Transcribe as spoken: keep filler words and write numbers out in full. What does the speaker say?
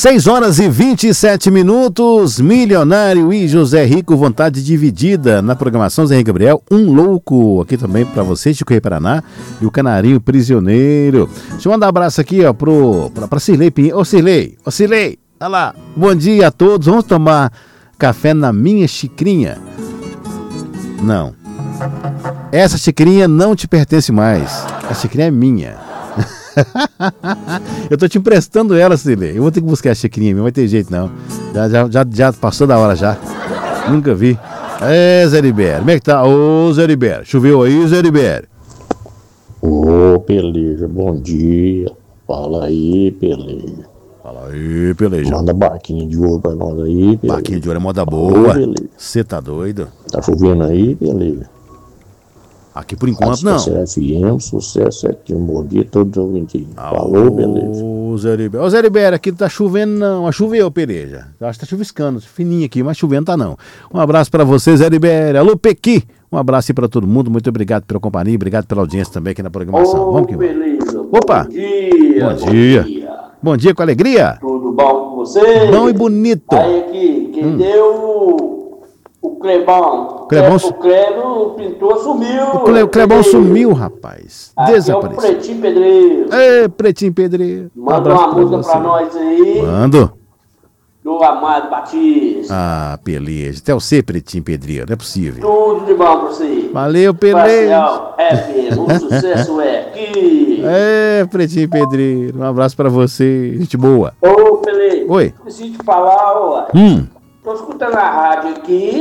seis horas e vinte e sete minutos, Milionário e José Rico, vontade dividida na programação. Zé Henrique Gabriel, um louco aqui também pra você, Chico Rei Paraná e o Canarinho Prisioneiro. Deixa eu mandar um abraço aqui, ó, pro, pra, pra Cirlei Pinheiro. Ô Cirlei, ô Cirlei, olha lá, bom dia a todos, vamos tomar café na minha xicrinha? Não, essa xicrinha não te pertence mais, a xicrinha é minha. Eu tô te emprestando ela, Cirlei. Eu vou ter que buscar a xicrinha, não vai ter jeito não. Já, já, já, já passou da hora já. Nunca vi. É, Zé Libério, como é que tá? Ô, Zé Libério, choveu aí, Zé Libério? Ô, Peleja, bom dia. Fala aí, Peleja. Fala aí, Peleja. Manda barquinho de ouro pra nós aí, Peleja. Barquinho de ouro é moda boa. Você tá doido? Tá chovendo aí, Peleja? Aqui por enquanto não. F M, sucesso aqui, um bom dia, todos os ouvintes. Falou, beleza. Ô, Zé Libério. Ô, Zé Libério, aqui não tá chovendo não. Choveu, Peleja. Eu acho que tá chuviscando, fininho aqui, mas chovendo tá não. Um abraço pra você, Zé Libério. Alô, Pequi. Um abraço aí pra todo mundo. Muito obrigado pela companhia, obrigado pela audiência também aqui na programação. Ô, vamos que beleza. Opa. Bom dia. Bom dia. Bom dia. Bom dia, com alegria. Tudo bom com você? Bom e bonito. Aí aqui, quem hum. deu o Clebão. Clebão, o Clebão, o pintor sumiu. O, Cle, o Clebão sumiu, rapaz. Aqui desapareceu. É o Pretinho Pedreiro. Ei, Pretinho Pedreiro. Manda um uma música pra, pra nós aí. Mando. Do Amado Batista. Ah, Peleja. Até você, Pretinho Pedreiro, não é possível. Tudo de bom pra você. Valeu, Peleja. É mesmo, o sucesso é aqui. É, Pretinho Pedreiro. Um abraço pra você, gente boa. Ô, Peleja. Oi. Preciso te falar, ó. Hum. Tô escutando a rádio aqui.